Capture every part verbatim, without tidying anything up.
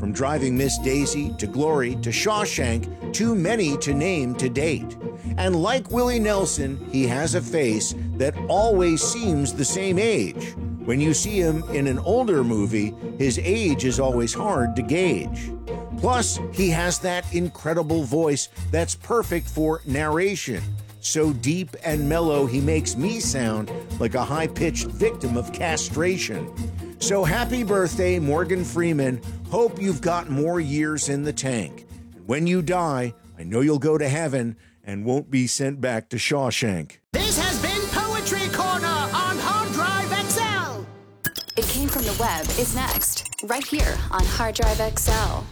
From driving Miss Daisy to Glory to Shawshank, too many to name to date. And like Willie Nelson, he has a face that always seems the same age. When you see him in an older movie, his age is always hard to gauge. Plus, he has that incredible voice that's perfect for narration. So deep and mellow, he makes me sound like a high-pitched victim of castration. So happy birthday, Morgan Freeman. Hope you've got more years in the tank. And when you die, I know you'll go to heaven and won't be sent back to Shawshank. This has been Poetry Corner on Hard Drive X L. It Came From the Web is next, right here on Hard Drive X L.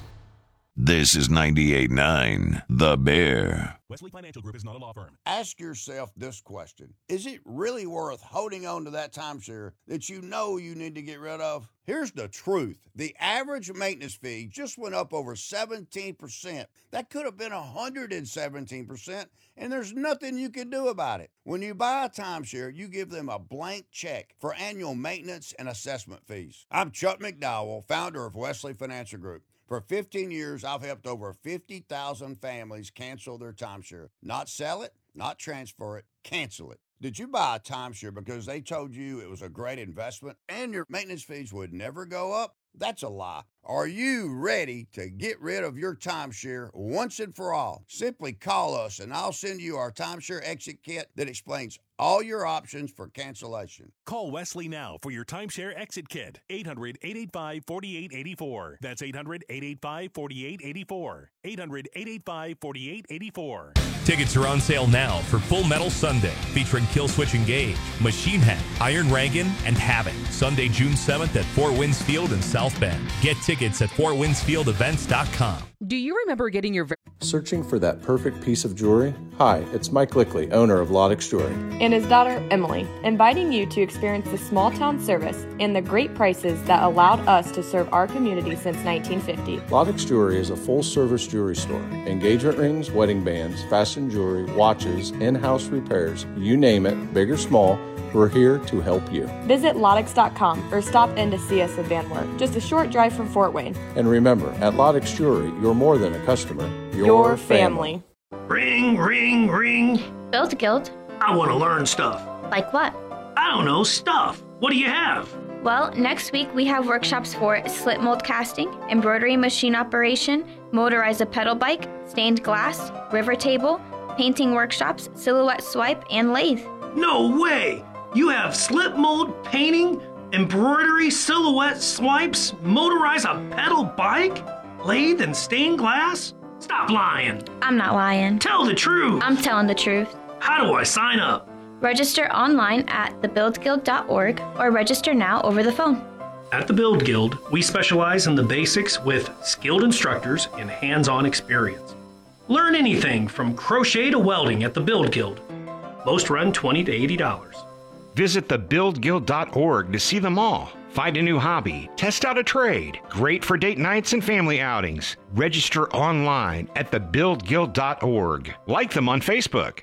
This is ninety-eight point nine The Bear. Wesley Financial Group is not a law firm. Ask yourself this question. Is it really worth holding on to that timeshare that you know you need to get rid of? Here's the truth. The average maintenance fee just went up over seventeen percent. That could have been one hundred seventeen percent, and there's nothing you can do about it. When you buy a timeshare, you give them a blank check for annual maintenance and assessment fees. I'm Chuck McDowell, founder of Wesley Financial Group. For fifteen years, I've helped over fifty thousand families cancel their timeshare. Not sell it, not transfer it, cancel it. Did you buy a timeshare because they told you it was a great investment and your maintenance fees would never go up? That's a lie. Are you ready to get rid of your timeshare once and for all? Simply call us and I'll send you our timeshare exit kit that explains all your options for cancellation. Call Wesley now for your timeshare exit kit. eight hundred, eight eight five, four eight eight four. That's eight hundred, eight eight five, four eight eight four. eight hundred, eight eight five, four eight eight four. Tickets are on sale now for Full Metal Sunday, featuring Killswitch Engage, Machine Head, Iron Reagan, and Havoc. Sunday, June seventh at Fort Winds Field in South Bend. Get tickets at fort winds field events dot com. Do you remember getting your... Searching for that perfect piece of jewelry? Hi, it's Mike Lickley, owner of Loddix Jewelry. And his daughter, Emily, inviting you to experience the small town service and the great prices that allowed us to serve our community since nineteen fifty. Loddix Jewelry is a full-service jewelry store. Engagement rings, wedding bands, fashion jewelry, watches, in-house repairs, you name it, big or small, we're here to help you. Visit Loddix dot com or stop in to see us in Van Wert, just a short drive from Fort Wayne. And remember, at Loddix Jewelry, you're more than a customer, you're your family. family. Ring, ring, ring. Build Guild. I want to learn stuff. Like what? I don't know, stuff. What do you have? Well, next week we have workshops for slip mold casting, embroidery machine operation, motorize a pedal bike, stained glass, river table, painting workshops, silhouette swipe, and lathe. No way! You have slip mold, painting, embroidery, silhouette swipes, motorize a pedal bike, lathe, and stained glass? Stop lying. I'm not lying. Tell the truth. I'm telling the truth. How do I sign up? Register online at the build guild dot org or register now over the phone. At the Build Guild, we specialize in the basics with skilled instructors and hands-on experience. Learn anything from crochet to welding at the Build Guild. Most run twenty to eighty dollars. Visit the build guild dot org to see them all. Find a new hobby, test out a trade. Great for date nights and family outings. Register online at the build guild dot org. Like them on Facebook.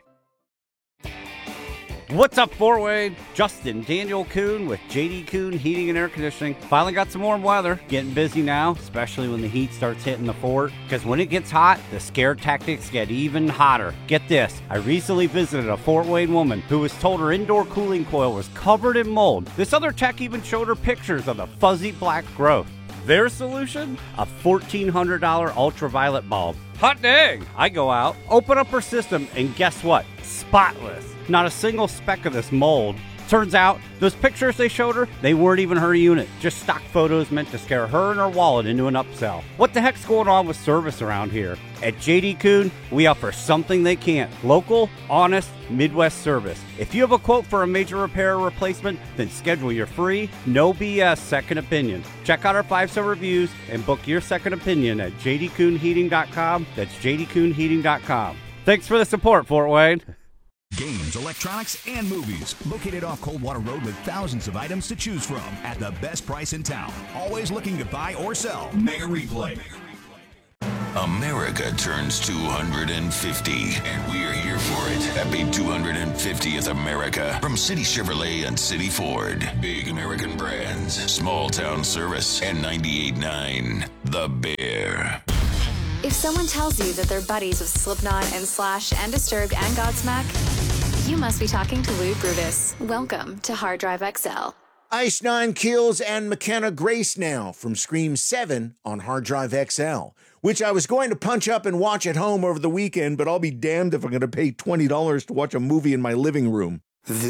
What's up, Fort Wayne? Justin Daniel Kuhn with J D Kuhn Heating and Air Conditioning. Finally got some warm weather. Getting busy now, especially when the heat starts hitting the fort. Because when it gets hot, the scare tactics get even hotter. Get this, I recently visited a Fort Wayne woman who was told her indoor cooling coil was covered in mold. This other tech even showed her pictures of the fuzzy black growth. Their solution? A fourteen hundred dollars ultraviolet bulb. Hot dang! I go out, open up her system, and guess what? Spotless. Not a single speck of this mold. Turns out, those pictures they showed her, they weren't even her unit. Just stock photos meant to scare her and her wallet into an upsell. What the heck's going on with service around here? At J D Kuhn, we offer something they can't. Local, honest, Midwest service. If you have a quote for a major repair or replacement, then schedule your free, no B S second opinion. Check out our five-star reviews and book your second opinion at j d kuhn heating dot com. That's j d kuhn heating dot com. Thanks for the support, Fort Wayne. Games, electronics, and movies. Located off Coldwater Road with thousands of items to choose from at the best price in town. Always looking to buy or sell. Mega Replay. America turns two hundred fifty, and we're here for it. Happy two hundred fiftieth America from City Chevrolet and City Ford. Big American brands, small town service, and ninety-eight point nine The Bear. share. If someone tells you that they're buddies of Slipknot and Slash and Disturbed and Godsmack, you must be talking to Lou Brutus. Welcome to Hard Drive X L. Ice Nine Kills and McKenna Grace now from Scream seven on Hard Drive X L, which I was going to punch up and watch at home over the weekend, but I'll be damned if I'm going to pay twenty dollars to watch a movie in my living room.